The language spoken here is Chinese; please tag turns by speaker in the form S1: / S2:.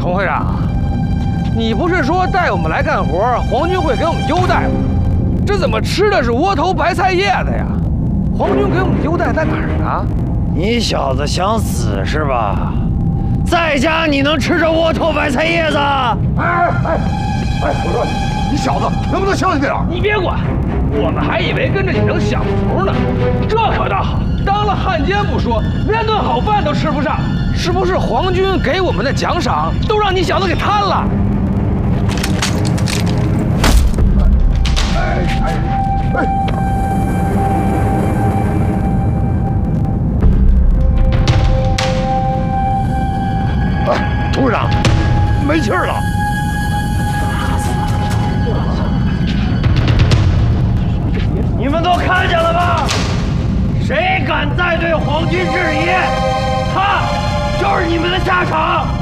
S1: 童会长，你不是说带我们来干活，皇军会给我们优待吗？这怎么吃的是窝头白菜叶子呀？皇军给我们优待在哪儿呢？
S2: 你小子想死是吧？在家你能吃着窝头白菜叶子？
S3: 我说你小子能不能消停点？
S1: 你别管，我们还以为跟着你能享福呢。这可倒好，当了汉奸不说，连顿好饭都吃不上。是不是皇军给我们的奖赏都让你小子给贪了？
S3: 童会长，没气儿了。
S2: 你们都看见了吧？谁敢再对皇军质疑，他就是你们的下场。